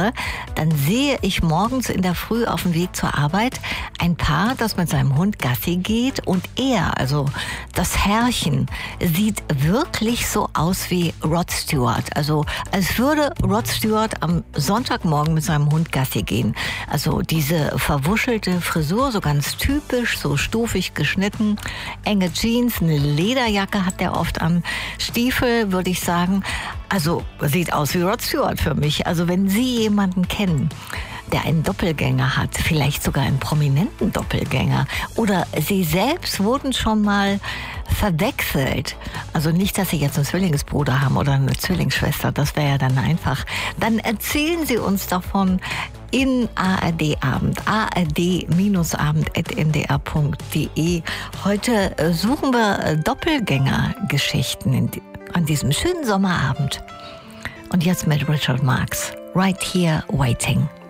fahre, dann sehe ich morgens in der Früh auf dem Weg zur Arbeit ein Paar, das mit seinem Hund Gassi geht und er, also das Herrchen, sieht wirklich so aus wie Rod Stewart. Also als würde Rod Stewart am Sonntagmorgen mit seinem Hund Gassi gehen. Also diese verwuschelte Frisur, so ganz typisch, so stufig geschnitten, enge Jeans, eine Lederjacke hat der oft an, Stiefel, würde ich sagen. Also sieht aus wie Rod Stewart für mich. Also wenn Sie jemanden kennen, der einen Doppelgänger hat, vielleicht sogar einen prominenten Doppelgänger, oder Sie selbst wurden schon mal verwechselt, also nicht, dass Sie jetzt einen Zwillingsbruder haben oder eine Zwillingsschwester, das wäre ja dann einfach, dann erzählen Sie uns davon in ARD-Abend, ard-abend@ndr.de. Heute suchen wir Doppelgängergeschichten an diesem schönen Sommerabend. Und jetzt mit Richard Marx, Right Here Waiting.